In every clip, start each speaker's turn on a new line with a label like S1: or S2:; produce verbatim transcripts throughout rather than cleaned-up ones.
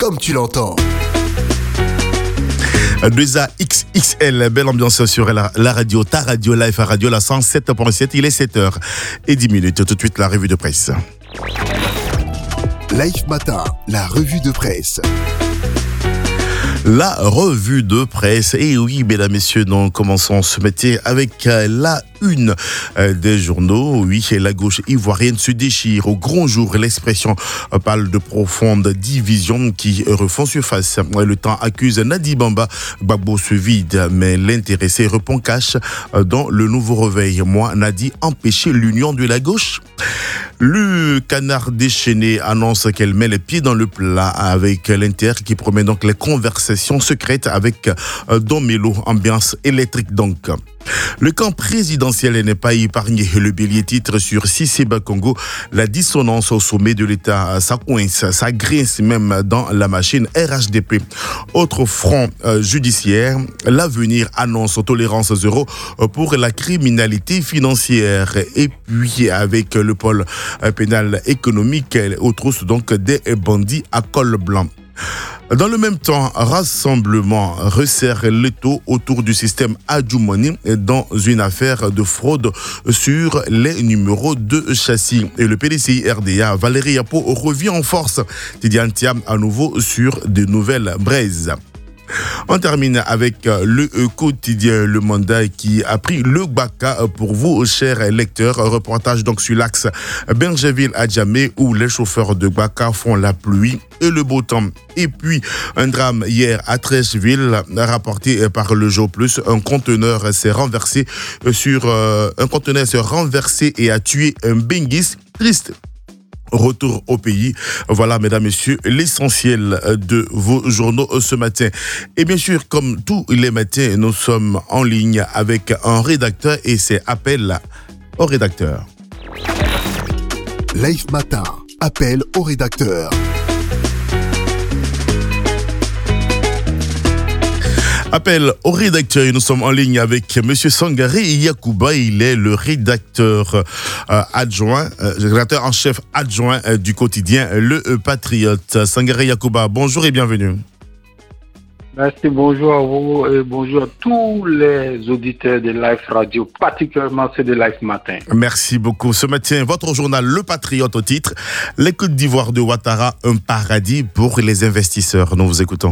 S1: comme tu l'entends.
S2: deux A X X L, belle ambiance sur la, la radio, ta radio, Life Radio, la cent sept point sept, il est sept heures dix. Tout de suite, la revue de presse.
S1: Life Matin, la revue de presse.
S2: La revue de presse. Et oui, mesdames, messieurs, nous commençons ce matin avec la une des journaux. Oui, la gauche ivoirienne se déchire au grand jour. L'expression parle de profondes divisions qui refont surface. Le temps accuse Nadi Bamba. Gbagbo se vide, mais l'intéressé répond cash dans le nouveau réveil. Moi, Nadi, empêcher l'union de la gauche. Le Canard déchaîné annonce qu'elle met les pieds dans le plat avec l'Inter qui promet donc les conversations secrètes avec Don Melo, ambiance électrique donc. Le camp présidentiel n'est pas épargné. Le bélier titre sur Cissé Bakongo, la dissonance au sommet de l'État, ça coince, ça grince même dans la machine R H D P. Autre front euh, judiciaire, l'avenir annonce tolérance zéro pour la criminalité financière. Et puis avec le pôle pénal économique, on trouve donc des bandits à col blanc. Dans le même temps, rassemblement resserre l'étau autour du système Adjoumani dans une affaire de fraude sur les numéros de châssis. Et le P D C I R D A, Valérie Yapo, revient en force. Tidiane Thiam à nouveau sur de nouvelles braises. On termine avec le quotidien Le Mandat qui a pris le Gbaka pour vous, chers lecteurs. Reportage donc sur l'axe Bergerville-Adjamé où les chauffeurs de Gbaka font la pluie et le beau temps. Et puis, un drame hier à Trècheville, rapporté par le Jour Plus. Un conteneur s'est renversé sur euh, un conteneur s'est renversé et a tué un benguis. Triste. Retour au pays. Voilà, mesdames, messieurs, l'essentiel de vos journaux ce matin. Et bien sûr, comme tous les matins, nous sommes en ligne avec un rédacteur et c'est appel au rédacteur.
S1: Life Matin, appel au rédacteur.
S2: Appel au rédacteur, nous sommes en ligne avec Monsieur Sangaré Yacouba, il est le rédacteur euh, adjoint, euh, rédacteur en chef adjoint euh, du quotidien Le Patriote. Sangaré Yacouba, bonjour et bienvenue.
S3: Merci, bonjour à vous et bonjour à tous les auditeurs de Life Radio, particulièrement ceux de Life Matin.
S2: Merci beaucoup. Ce matin, votre journal Le Patriote au titre, les Côtes d'Ivoire de Ouattara, un paradis pour les investisseurs. Nous vous écoutons.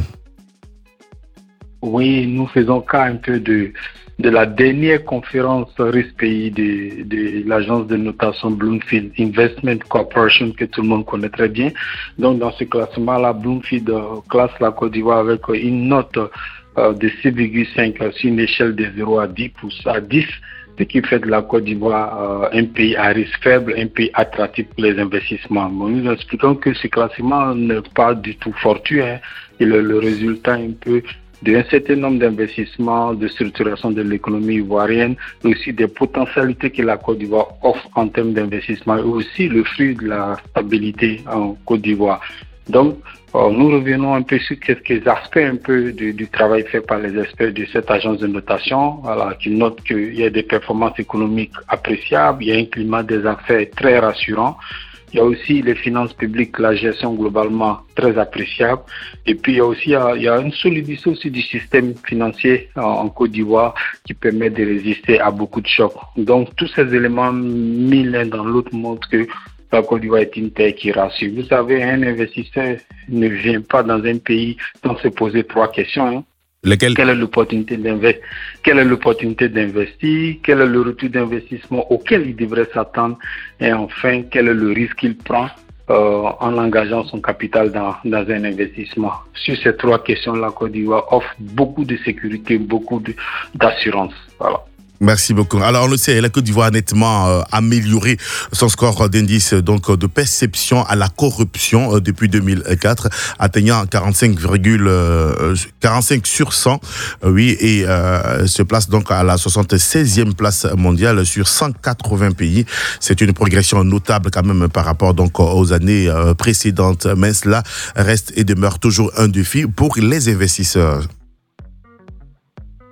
S3: Oui, nous faisons cas un peu de, de la dernière conférence risque-pays de, de l'agence de notation Bloomfield Investment Corporation que tout le monde connaît très bien. Donc, dans ce classement-là, Bloomfield euh, classe la Côte d'Ivoire avec une note euh, de six virgule cinq sur une échelle de zéro à dix, à dix, ce qui fait de la Côte d'Ivoire euh, un pays à risque faible, un pays attractif pour les investissements. Bon, nous expliquons que ce classement n'est pas du tout fortuit, hein, et le, le résultat un peu d'un certain nombre d'investissements, de structuration de l'économie ivoirienne, mais aussi des potentialités que la Côte d'Ivoire offre en termes d'investissement et aussi le fruit de la stabilité en Côte d'Ivoire. Donc, euh, nous revenons un peu sur quelques aspects un peu du, du travail fait par les experts de cette agence de notation, voilà, qui note qu'il y a des performances économiques appréciables, il y a un climat des affaires très rassurant. Il y a aussi les finances publiques, la gestion globalement très appréciable. Et puis il y a aussi il y a, il y a une solidité aussi du système financier en, en Côte d'Ivoire qui permet de résister à beaucoup de chocs. Donc tous ces éléments mis l'un dans l'autre montrent que la Côte d'Ivoire est une terre qui rassure. Vous savez, un investisseur ne vient pas dans un pays sans se poser trois questions. Hein.
S2: Lequel?
S3: Quelle est l'opportunité d'investir? Quelle est l'opportunité d'investir? Quel est le retour d'investissement auquel il devrait s'attendre? Et enfin, quel est le risque qu'il prend euh, en engageant son capital dans, dans un investissement? Sur ces trois questions, la Côte d'Ivoire offre beaucoup de sécurité, beaucoup de, d'assurance. Voilà.
S2: Merci beaucoup. Alors on le sait, la Côte d'Ivoire a nettement euh, amélioré son score d'indice donc de perception à la corruption euh, depuis deux mille quatre, atteignant quarante-cinq virgule quarante-cinq sur cent. Euh, oui, et euh, se place donc à la soixante-seizième place mondiale sur cent quatre-vingts pays. C'est une progression notable quand même par rapport donc aux années euh, précédentes, mais cela reste et demeure toujours un défi pour les investisseurs.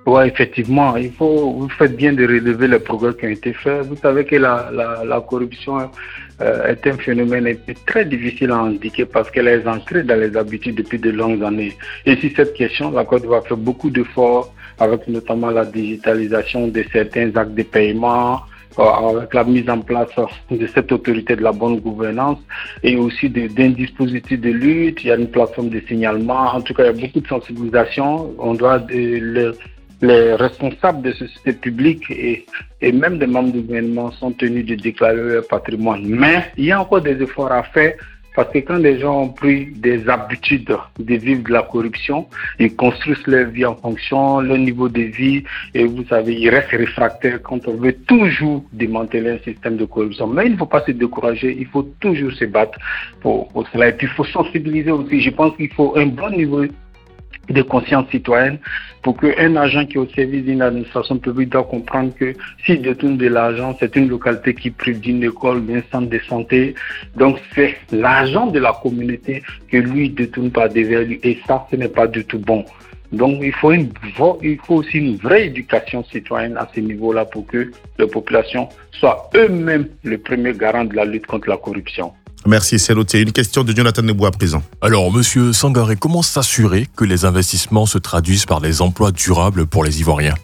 S3: Oui, effectivement, il faut, vous faites bien de relever les progrès qui ont été faits. Vous savez que la, la, la corruption euh, est un phénomène très difficile à indiquer parce qu'elle est ancrée dans les habitudes depuis de longues années. Et sur cette question, la Côte d'Ivoire fait beaucoup d'efforts avec notamment la digitalisation de certains actes de paiement, avec la mise en place de cette autorité de la bonne gouvernance et aussi d'un dispositif de lutte. Il y a une plateforme de signalement. En tout cas, il y a beaucoup de sensibilisation. On doit de, le, les responsables de sociétés publiques et, et même des membres du gouvernement sont tenus de déclarer leur patrimoine. Mais il y a encore des efforts à faire parce que quand les gens ont pris des habitudes de vivre de la corruption, ils construisent leur vie en fonction, leur niveau de vie, et vous savez, ils restent réfractaires quand on veut toujours démanteler un système de corruption. Mais il ne faut pas se décourager, il faut toujours se battre pour, pour cela. Et puis il faut sensibiliser aussi. Je pense qu'il faut un bon niveau de conscience citoyenne pour qu'un agent qui est au service d'une administration publique doit comprendre que s'il détourne de l'argent, c'est une localité qui prive d'une école, d'un centre de santé. Donc c'est l'argent de la communauté que lui détourne par devers lui et ça, ce n'est pas du tout bon. Donc il faut, une, il faut aussi une vraie éducation citoyenne à ce niveau-là pour que les populations soient eux-mêmes les premiers garants de la lutte contre la corruption.
S2: Merci, c'est noté. Une question de Jonathan Nebois à présent.
S4: Alors, Monsieur Sangaré, comment s'assurer que les investissements se traduisent par des emplois durables pour les Ivoiriens?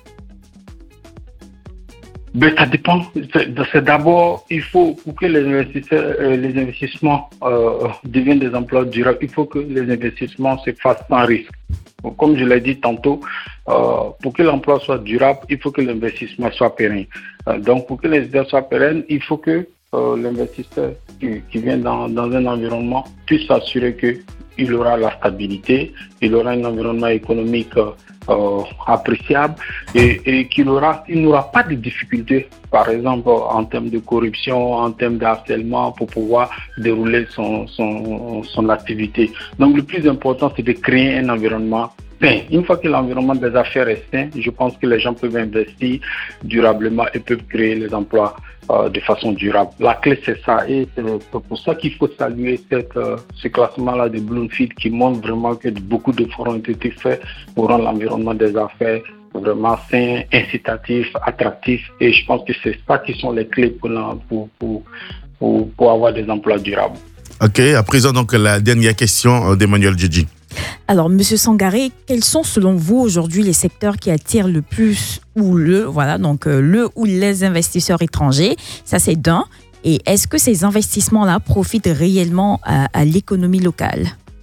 S3: Ben, ça dépend. C'est d'abord, il faut pour que les, investisseurs, euh, les investissements euh, deviennent des emplois durables, il faut que les investissements se fassent sans risque. Donc, comme je l'ai dit tantôt, euh, pour que l'emploi soit durable, il faut que l'investissement soit pérenne. Euh, donc, pour que l'investissement soit pérenne, il faut que euh, l'investisseur qui, qui vient dans, dans un environnement puisse s'assurer qu'il aura la stabilité, il aura un environnement économique euh, appréciable et, et qu'il aura, il n'aura pas de difficultés, par exemple en termes de corruption, en termes de harcèlement pour pouvoir dérouler son, son, son activité. Donc le plus important, c'est de créer un environnement sain. Une fois que l'environnement des affaires est sain, je pense que les gens peuvent investir durablement et peuvent créer les emplois euh, de façon durable. La clé, c'est ça. Et c'est pour ça qu'il faut saluer cette, euh, ce classement-là de Bloomfield qui montre vraiment que beaucoup d'efforts ont été faits pour rendre l'environnement des affaires vraiment sain, incitatif, attractif. Et je pense que c'est ça qui sont les clés pour, pour, pour, pour, pour avoir des emplois durables.
S2: Ok, à présent, donc, la dernière question d'Emmanuel Djidji.
S5: Alors, Monsieur Sangaré, quels sont selon vous aujourd'hui les secteurs qui attirent le plus ou le, voilà, donc le ou les investisseurs étrangers? Ça, c'est d'un. Et est-ce que ces investissements-là profitent réellement à, à l'économie locale?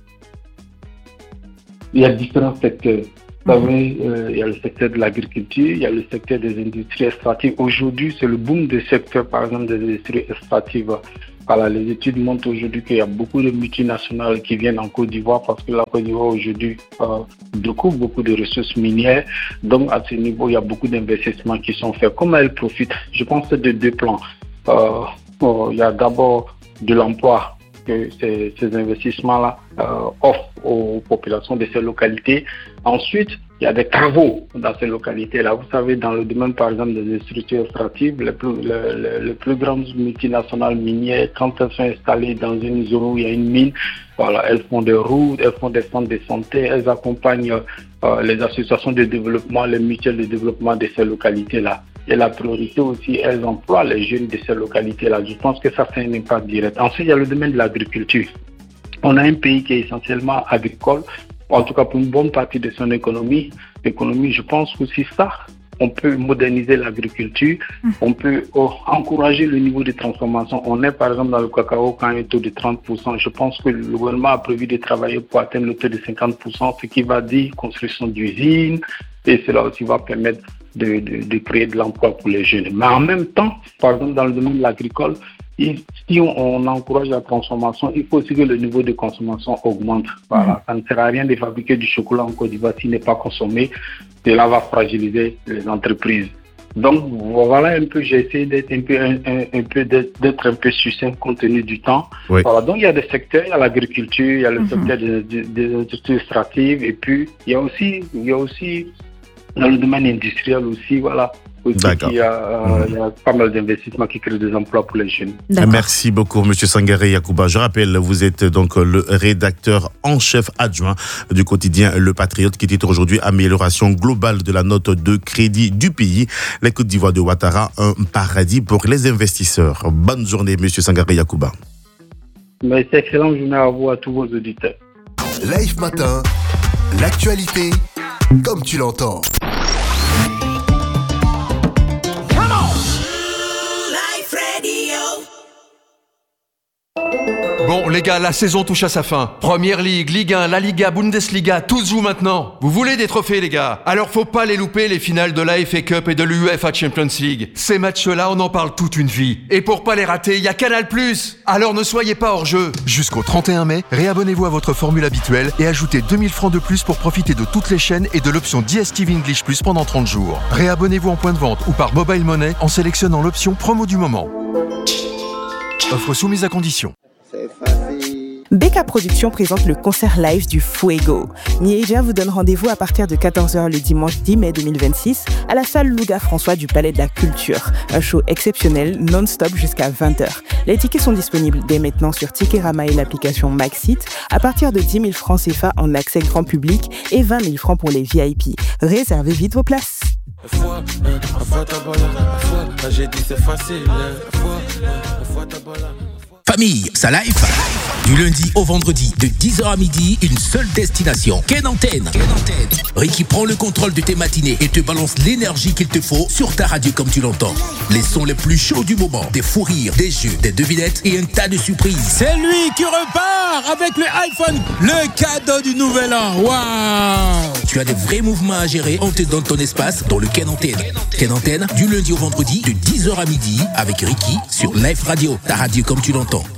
S3: Il y a différents secteurs. Vous savez, euh, il y a le secteur de l'agriculture, il y a le secteur des industries extractives. Aujourd'hui, c'est le boom des secteurs, par exemple, des industries extractives. Voilà, les études montrent aujourd'hui qu'il y a beaucoup de multinationales qui viennent en Côte d'Ivoire parce que la Côte d'Ivoire aujourd'hui euh, découvre beaucoup de ressources minières. Donc à ce niveau, il y a beaucoup d'investissements qui sont faits. Comment elles profitent? Je pense de deux plans. Euh, euh, il y a d'abord de l'emploi que ces, ces investissements-là euh, offrent aux populations de ces localités. Ensuite, il y a des travaux dans ces localités-là. Vous savez, dans le domaine, par exemple, des structures extractives, les plus, les, les, les plus grandes multinationales minières, quand elles sont installées dans une zone où il y a une mine, voilà, elles font des routes, elles font des centres de santé, elles accompagnent euh, les associations de développement, les mutuelles de développement de ces localités-là. Et la priorité aussi, elles emploient les jeunes de ces localités-là. Je pense que ça, c'est un impact direct. Ensuite, il y a le domaine de l'agriculture. On a un pays qui est essentiellement agricole, en tout cas pour une bonne partie de son économie. L'économie, je pense aussi ça, on peut moderniser l'agriculture, on peut oh, encourager le niveau de transformation. On est par exemple dans le cacao quand il y a un taux de trente pour cent. Je pense que le gouvernement a prévu de travailler pour atteindre le taux de cinquante pour cent, ce qui va dire construction d'usines, et cela aussi va permettre de, de, de créer de l'emploi pour les jeunes. Mais en même temps, par exemple dans le domaine de l'agricole, si on, on encourage la transformation, il faut aussi que le niveau de consommation augmente. Voilà. Mmh. Ça ne sert à rien de fabriquer du chocolat en Côte d'Ivoire s'il n'est pas consommé. Cela va fragiliser les entreprises. Donc voilà un peu, j'ai essayé d'être un peu, un, un, un peu d'être un peu succinct compte tenu du temps. Oui. Voilà. Donc il y a des secteurs, il y a l'agriculture, il y a le mmh. secteur des, des, des industries extractives et puis il y a aussi, il y a aussi Dans le domaine industriel aussi, voilà. Aussi, il y, a, euh, il y a pas mal d'investissements qui créent des emplois pour les jeunes.
S5: D'accord.
S2: Merci beaucoup, M. Sangaré Yacouba. Je rappelle, vous êtes donc le rédacteur en chef adjoint du quotidien Le Patriote, qui titre aujourd'hui Amélioration globale de la note de crédit du pays. La Côte d'Ivoire de Ouattara, un paradis pour les investisseurs. Bonne journée, M. Sangaré Yacouba.
S3: Merci, excellente journée à vous, à tous vos auditeurs.
S1: Live Matin, l'actualité comme tu l'entends.
S6: Bon les gars, la saison touche à sa fin. Première Ligue, Ligue un, La Liga, Bundesliga, tout se joue maintenant. Vous voulez des trophées les gars? Alors faut pas les louper, les finales de la F A Cup et de l'UEFA Champions League. Ces matchs-là, on en parle toute une vie. Et pour pas les rater, il y a Canal plus. Alors ne soyez pas hors jeu.
S7: Jusqu'au trente et un mai, réabonnez-vous à votre formule habituelle et ajoutez deux mille francs de plus pour profiter de toutes les chaînes et de l'option D S T V English Plus pendant trente jours. Réabonnez-vous en point de vente ou par mobile money en sélectionnant l'option promo du moment. Offre soumise à condition.
S8: B K Productions présente le concert live du Fuego. Mieja vous donne rendez-vous à partir de quatorze heures le dimanche dix mai deux mille vingt-six à la salle Louga François du Palais de la Culture. Un show exceptionnel, non-stop jusqu'à vingt heures. Les tickets sont disponibles dès maintenant sur Ticketama et l'application Maxit à partir de dix mille francs C F A en accès grand public et vingt mille francs pour les V I P. Réservez vite vos places.
S9: Famille, ça live. Du lundi au vendredi, de dix heures à midi, une seule destination. Ken Antenne. Ricky prend le contrôle de tes matinées et te balance l'énergie qu'il te faut sur ta radio comme tu l'entends. Les sons les plus chauds du moment, des fous rires, des jeux, des devinettes et un tas de surprises.
S10: C'est lui qui repart avec le iPhone, le cadeau du nouvel an. Waouh!
S9: Tu as des vrais mouvements à gérer, on te donne ton espace dans le Ken Antenne. Ken Antenne, du lundi au vendredi, de dix heures à midi, avec Ricky sur Live Radio, ta radio comme tu l'entends.